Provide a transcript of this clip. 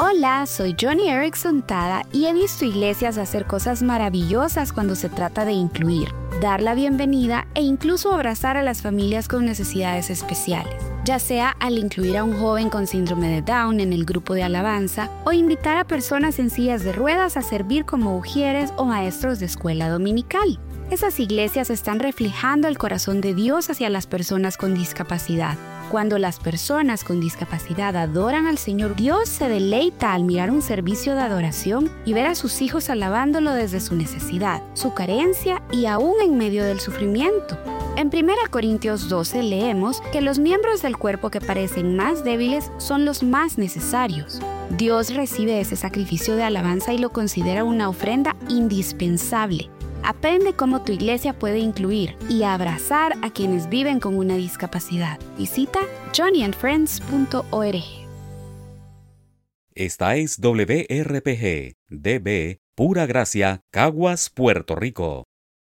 Hola, soy Johnny Erickson Tada y he visto iglesias hacer cosas maravillosas cuando se trata de incluir, dar la bienvenida e incluso abrazar a las familias con necesidades especiales, ya sea al incluir a un joven con síndrome de Down en el grupo de alabanza o invitar a personas en sillas de ruedas a servir como ujieres o maestros de escuela dominical. Esas iglesias están reflejando el corazón de Dios hacia las personas con discapacidad. Cuando las personas con discapacidad adoran al Señor, Dios se deleita al mirar un servicio de adoración y ver a sus hijos alabándolo desde su necesidad, su carencia y aún en medio del sufrimiento. En 1 Corintios 12 leemos que los miembros del cuerpo que parecen más débiles son los más necesarios. Dios recibe ese sacrificio de alabanza y lo considera una ofrenda indispensable. Aprende cómo tu iglesia puede incluir y abrazar a quienes viven con una discapacidad. Visita johnnyandfriends.org. Esta es WRPG, DB, Pura Gracia, Caguas, Puerto Rico.